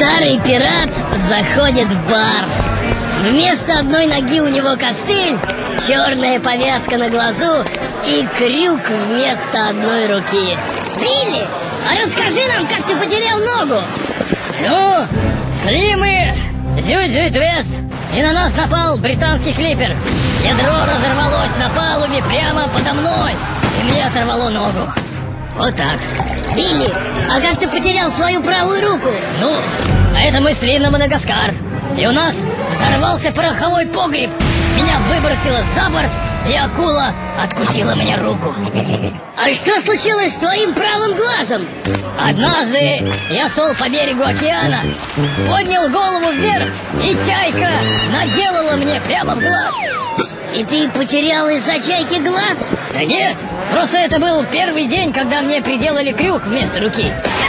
Старый пират заходит в бар. Вместо одной ноги у него костыль, черная повязка на глазу и крюк вместо одной руки. Билли, а расскажи нам, как ты потерял ногу. Ну, шли мы зюй-зюй-твест, и на нас напал британский клипер. Ядро разорвалось на палубе прямо подо мной, и мне оторвало ногу. Вот так. Билли, а как ты потерял свою правую руку? Ну, а это мы шли на Мадагаскар, и у нас взорвался пороховой погреб. Меня выбросило за борт, и акула откусила мне руку. А что случилось с твоим правым глазом? Однажды я шел по берегу океана, поднял голову вверх, и чайка наделала мне прямо в глаз. И ты потерял из-за чайки глаз? Да нет, просто это был первый день, когда мне приделали крюк вместо руки.